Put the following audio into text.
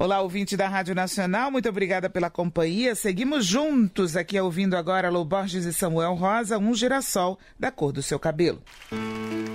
Olá, ouvinte da Rádio Nacional, muito obrigada pela companhia. Seguimos juntos aqui ouvindo agora Lô Borges e Samuel Rosa, Um Girassol da Cor do Seu Cabelo.